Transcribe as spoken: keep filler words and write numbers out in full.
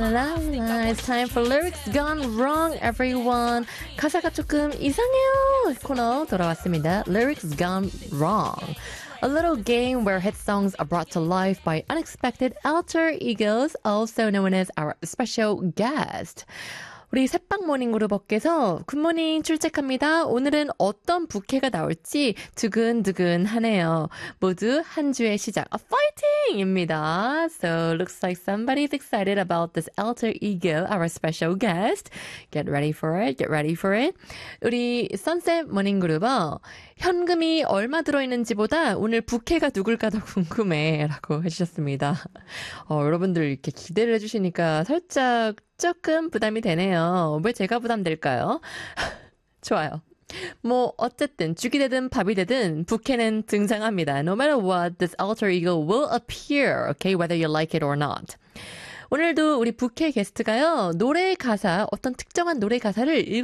랄랄라. It's time for Lyrics Gone Wrong, everyone. 가사가 조금 이상해요. 코너 돌아왔습니다. Lyrics Gone Wrong. A little game where hit songs are brought to life by unexpected alter egos, also known as our special guest. 우리 새빵 모닝그룹업께서 굿모닝 출첵합니다. 오늘은 어떤 부캐가 나올지 두근두근하네요. 모두 한 주의 시작, a fighting입니다. So looks like somebody's excited about this alter ego, our special guest. Get ready for it, get ready for it. 우리 선셋 모닝그룹어 현금이 얼마 들어있는지보다 오늘 부캐가 누굴까 더 궁금해 라고 해주셨습니다. 어, 여러분들 이렇게 기대를 해주시니까 살짝 조금 부담이 되네요. 왜 제가 부담될까요? 좋아요. 뭐 어쨌든 죽이 되든 밥이 되든 부캐는 등장합니다. No matter what, this alter ego will appear, okay, whether you like it or not. 오늘도 우리 부캐 게스트가요, 노래 가사, 어떤 특정한 노래 가사를